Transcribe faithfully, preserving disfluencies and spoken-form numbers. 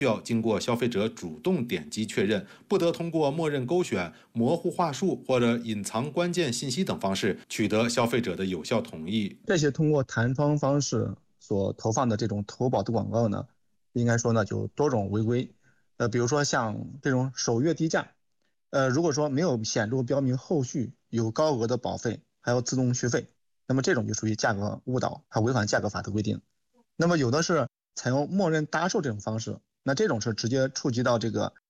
需要经过消费者主动点击确认，不得通过默认勾选、模糊话术或者隐藏关键信息等方式取得消费者的有效同意。 这些通过弹窗方式所投放的这种投保的广告呢，应该说呢就多种违规。呃，比如说像这种首月低价，呃，如果说没有显著标明后续有高额的保费，还有自动续费，那么这种就属于价格误导，还违反价格法的规定。那么有的是采用默认搭售这种方式，那这种是直接触及到这个